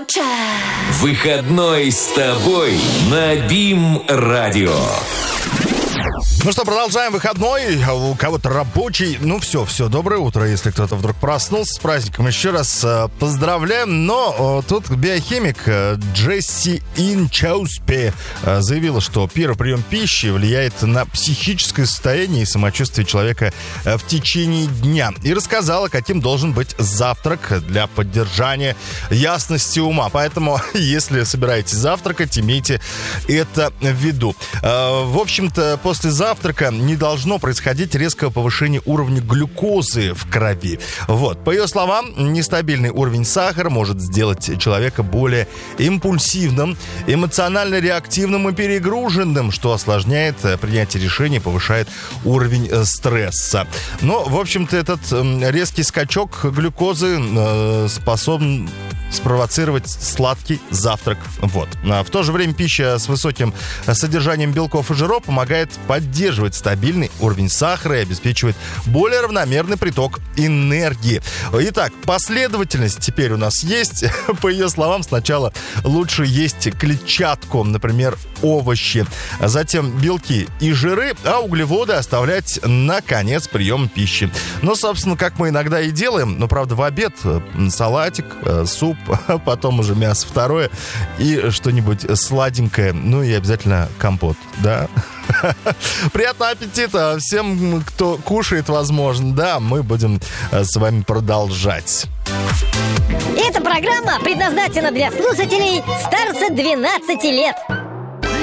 Выходной с тобой на БИМ-радио. Ну что, продолжаем выходной. У кого-то рабочий. Ну все, доброе утро, если кто-то вдруг проснулся. С праздником еще раз поздравляем. Но тут биохимик Джесси Инчауспе заявила, что первый прием пищи влияет на психическое состояние и самочувствие человека в течение дня. И рассказала, каким должен быть завтрак для поддержания ясности ума. Поэтому, если собираетесь завтракать, имейте это в виду. В общем-то, после завтрака не должно происходить резкого повышения уровня глюкозы в крови. Вот. По ее словам, нестабильный уровень сахара может сделать человека более импульсивным, эмоционально реактивным и перегруженным, что осложняет принятие решений, повышает уровень стресса. Но, в общем-то, этот резкий скачок глюкозы способен спровоцировать сладкий завтрак. Вот. В то же время пища с высоким содержанием белков и жиров помогает поддерживать стабильный уровень сахара и обеспечивает более равномерный приток энергии. Итак, последовательность теперь у нас есть. По ее словам, сначала лучше есть клетчатку, например, овощи, затем белки и жиры, а углеводы оставлять на конец приема пищи. Но, собственно, как мы иногда и делаем, но, правда, в обед салатик, суп, потом уже мясо второе и что-нибудь сладенькое, ну и обязательно компот, да? Приятного аппетита всем, кто кушает, возможно. Да, мы будем с вами продолжать. Эта программа предназначена для слушателей старше 12 лет.